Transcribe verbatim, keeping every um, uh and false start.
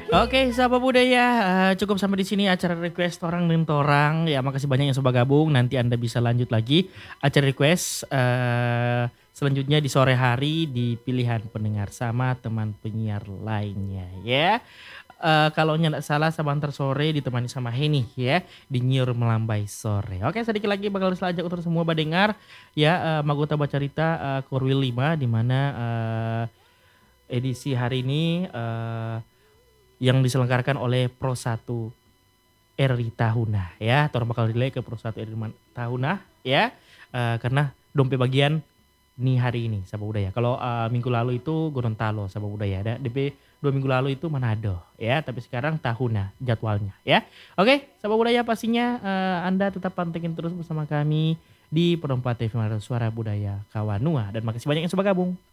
Oke, sahabat budaya, eee, cukup sampai di sini acara request Torang dan Torang. Ya makasih banyak yang sudah gabung, nanti Anda bisa lanjut lagi acara request, eee, selanjutnya di sore hari di pilihan pendengar sama teman penyiar lainnya ya. Eee, kalau nggak salah Sabantar Sore ditemani sama Heni ya, di Nyiur Melambai Sore. Oke sedikit lagi bakal selajak untuk semua badengar ya, eee, Magota Bacarita, eee, Korwil lima di mana, eee, edisi hari ini, eee, yang diselenggarakan oleh Pro satu R I Tahuna ya. Torang bakal relay ke Pro satu R I man Tahuna ya, eee, karena dompe bagian ni hari ini sahabat budaya. Kalau, eee, minggu lalu itu Gorontalo sahabat budaya, da D P dua minggu lalu itu Manado ya, tapi sekarang Tahuna jadwalnya ya. Oke, sahabat budaya pastinya, eee, Anda tetap pantengin terus bersama kami di Perempat T V Suara Budaya Kawanua dan makasih banyak yang sudah gabung.